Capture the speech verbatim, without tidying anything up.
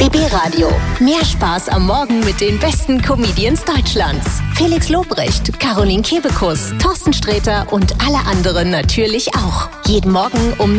B B Radio. Mehr Spaß am Morgen mit den besten Comedians Deutschlands. Felix Lobrecht, Caroline Kebekus, Thorsten Sträter und alle anderen natürlich auch. Jeden Morgen um